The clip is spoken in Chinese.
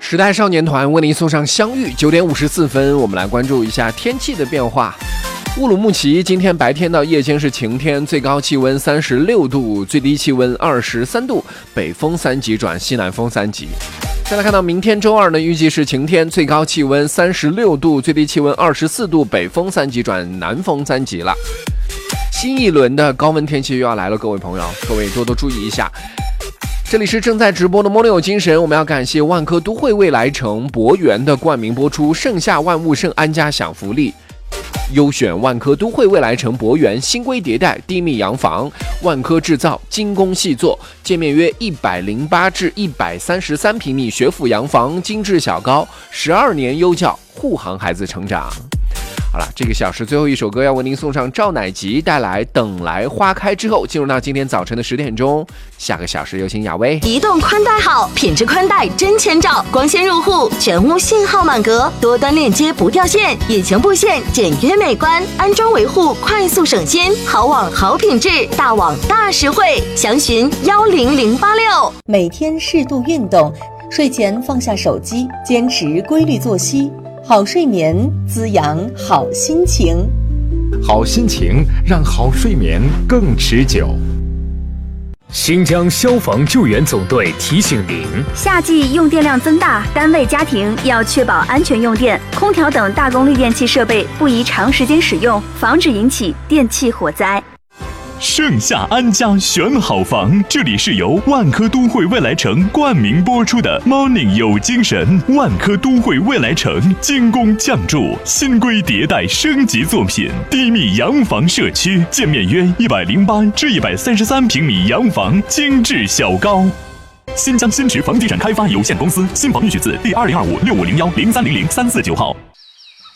时代少年团为您送上相遇9点54分，我们来关注一下天气的变化。乌鲁木齐今天白天到夜间是晴天，最高气温36度，最低气温23度，北风3级转西南风3级。再来看到明天周二呢，预计是晴天，最高气温36度，最低气温24度，北风3级转南风3级了。新一轮的高温天气又要来了，各位朋友，各位多多注意一下。这里是正在直播的 Morning 有精神，我们要感谢万科都会未来城博园的冠名播出，盛夏万物盛，安家享福利。优选万科都会未来城博园新规迭代低密洋房，万科制造精工细作，建面约108至133平米学府洋房，精致小高，12年优教护航孩子成长。好了，这个小时最后一首歌要为您送上赵乃吉带来《等来花开》之后，进入到今天早晨的10点钟。下个小时有请雅薇。 移动宽带好，品质宽带真千兆，光纤入户，全屋信号满格，多端链接不掉线，隐形布线简约美观，安装维护快速省心，好网好品质，大网大实惠，详询10086。 每天适度运动，睡前放下手机，坚持规律作息。好睡眠滋养好心情， 好心情让好睡眠更持久。 新疆消防救援总队提醒您： 夏季用电量增大，单位家庭要确保安全用电，空调等大功率电器设备不宜长时间使用，防止引起电气火灾。 盛夏安家选好房，这里是由万科都会未来城冠名播出的 Morning 有精神。万科都会未来城精工匠筑，新规迭代升级作品，低密洋房社区，建面约108至133平米洋房，精致小高。新疆新驰房地产开发有限公司，新房预取自第2025650103003499号。